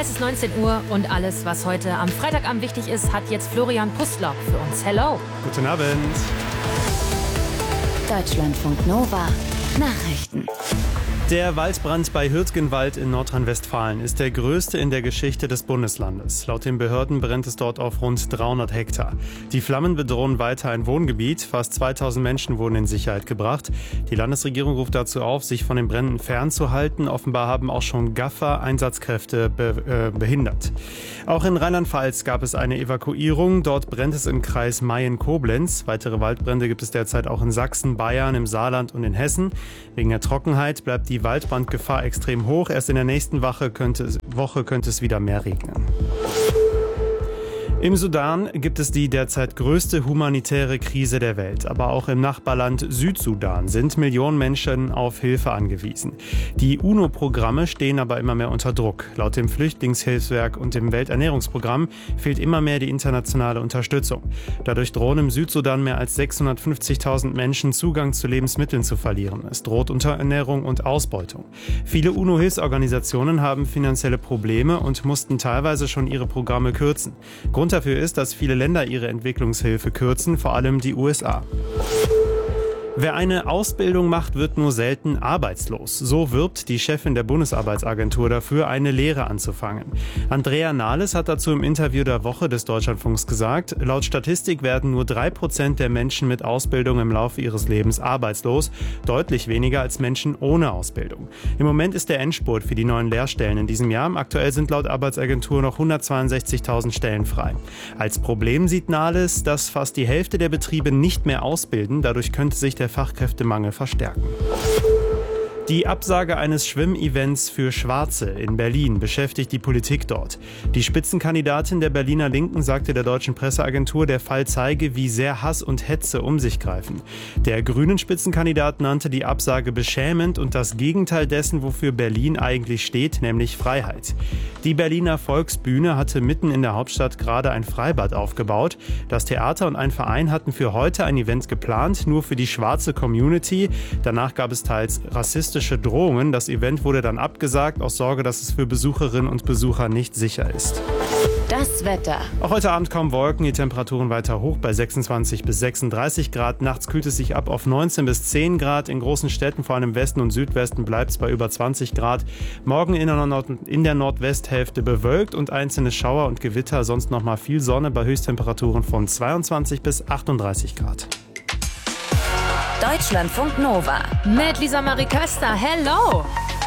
Es ist 19 Uhr und alles, was heute am Freitagabend wichtig ist, hat jetzt Florian Pustlauk für uns. Hello. Guten Abend. Deutschlandfunk Nova. Nachrichten. Der Waldbrand bei Hürtgenwald in Nordrhein-Westfalen ist der größte in der Geschichte des Bundeslandes. Laut den Behörden brennt es dort auf rund 300 Hektar. Die Flammen bedrohen weiter ein Wohngebiet. Fast 2000 Menschen wurden in Sicherheit gebracht. Die Landesregierung ruft dazu auf, sich von den Bränden fernzuhalten. Offenbar haben auch schon Gaffer Einsatzkräfte behindert. Auch in Rheinland-Pfalz gab es eine Evakuierung. Dort brennt es im Kreis Mayen-Koblenz. Weitere Waldbrände gibt es derzeit auch in Sachsen, Bayern, im Saarland und in Hessen. Wegen der Trockenheit bleibt die Waldbrandgefahr extrem hoch. Erst in der nächsten Woche könnte es wieder mehr regnen. Im Sudan gibt es die derzeit größte humanitäre Krise der Welt. Aber auch im Nachbarland Südsudan sind Millionen Menschen auf Hilfe angewiesen. Die UNO-Programme stehen aber immer mehr unter Druck. Laut dem Flüchtlingshilfswerk und dem Welternährungsprogramm fehlt immer mehr die internationale Unterstützung. Dadurch drohen im Südsudan mehr als 650.000 Menschen Zugang zu Lebensmitteln zu verlieren. Es droht Unterernährung und Ausbeutung. Viele UNO-Hilfsorganisationen haben finanzielle Probleme und mussten teilweise schon ihre Programme kürzen. Grund dafür ist, dass viele Länder ihre Entwicklungshilfe kürzen, vor allem die USA. Wer eine Ausbildung macht, wird nur selten arbeitslos. So wirbt die Chefin der Bundesarbeitsagentur dafür, eine Lehre anzufangen. Andrea Nahles hat dazu im Interview der Woche des Deutschlandfunks gesagt, laut Statistik werden nur 3% der Menschen mit Ausbildung im Laufe ihres Lebens arbeitslos, deutlich weniger als Menschen ohne Ausbildung. Im Moment ist der Endspurt für die neuen Lehrstellen in diesem Jahr. Aktuell sind laut Arbeitsagentur noch 162.000 Stellen frei. Als Problem sieht Nahles, dass fast die Hälfte der Betriebe nicht mehr ausbilden. Dadurch könnte sich der Fachkräftemangel verstärken. Die Absage eines Schwimmevents für Schwarze in Berlin beschäftigt die Politik dort. Die Spitzenkandidatin der Berliner Linken sagte der deutschen Presseagentur, der Fall zeige, wie sehr Hass und Hetze um sich greifen. Der grünen Spitzenkandidat nannte die Absage beschämend und das Gegenteil dessen, wofür Berlin eigentlich steht, nämlich Freiheit. Die Berliner Volksbühne hatte mitten in der Hauptstadt gerade ein Freibad aufgebaut. Das Theater und ein Verein hatten für heute ein Event geplant, nur für die schwarze Community. Danach gab es teils rassistische Drohungen. Das Event wurde dann abgesagt, aus Sorge, dass es für Besucherinnen und Besucher nicht sicher ist. Das Wetter. Auch heute Abend kaum Wolken, die Temperaturen weiter hoch bei 26 bis 36 Grad. Nachts kühlt es sich ab auf 19 bis 10 Grad. In großen Städten, vor allem im Westen und Südwesten, bleibt es bei über 20 Grad. Morgen in der Nordwesthälfte bewölkt und einzelne Schauer und Gewitter. Sonst noch mal viel Sonne bei Höchsttemperaturen von 22 bis 38 Grad. Deutschlandfunk Nova. Mit Lisa Marie Köster. Hello.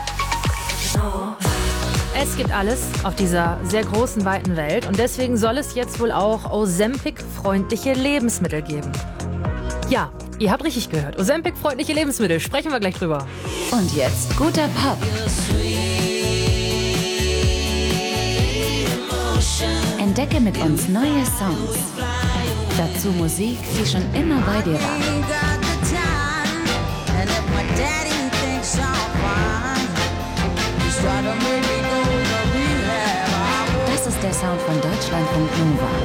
Es gibt alles auf dieser sehr großen, weiten Welt und deswegen soll es jetzt wohl auch Ozempic-freundliche Lebensmittel geben. Ja, ihr habt richtig gehört. Ozempic-freundliche Lebensmittel. Sprechen wir gleich drüber. Und jetzt guter Pop. Entdecke mit uns neue Songs. Dazu Musik, die schon immer bei dir war. Das ist der Sound von Deutschlandfunk Nova.